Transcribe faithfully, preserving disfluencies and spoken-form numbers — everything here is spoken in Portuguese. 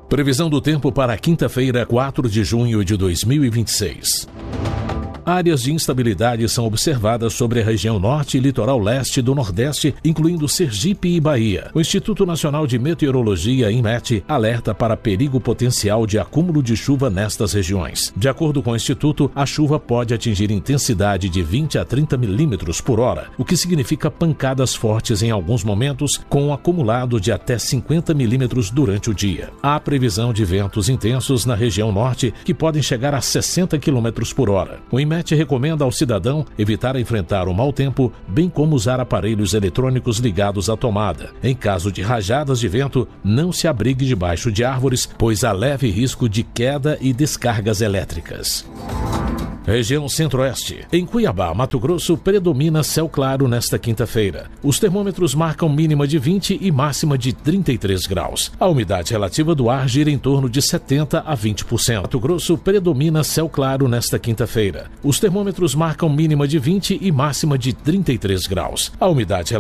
Previsão do tempo para quinta-feira, quatro de junho de dois mil e vinte e seis. Áreas de instabilidade são observadas sobre a região norte e litoral leste do Nordeste, incluindo Sergipe e Bahia. O Instituto Nacional de Meteorologia, INMET, alerta para perigo potencial de acúmulo de chuva nestas regiões. De acordo com o Instituto, a chuva pode atingir intensidade de vinte a trinta milímetros por hora, o que significa pancadas fortes em alguns momentos, com um acumulado de até cinquenta milímetros durante o dia. Há previsão de ventos intensos na região norte, que podem chegar a sessenta quilômetros por hora. O INMET recomenda ao cidadão evitar enfrentar o mau tempo, bem como usar aparelhos eletrônicos ligados à tomada. Em caso de rajadas de vento, não se abrigue debaixo de árvores, pois há leve risco de queda e descargas elétricas. Região Centro-Oeste. Em Cuiabá, Mato Grosso, predomina céu claro nesta quinta-feira. Os termômetros marcam mínima de vinte e máxima de trinta e três graus. A umidade relativa do ar gira em torno de setenta a vinte por cento. Mato Grosso predomina céu claro nesta quinta-feira. Os termômetros marcam mínima de vinte e máxima de trinta e três graus. A umidade